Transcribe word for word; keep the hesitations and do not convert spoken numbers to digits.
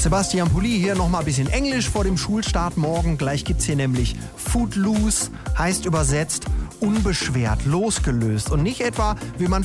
Sebastian Pulli hier nochmal ein bisschen Englisch vor dem Schulstart morgen. Gleich gibt's hier nämlich Footloose, heißt übersetzt unbeschwert, losgelöst. Und nicht etwa, wie man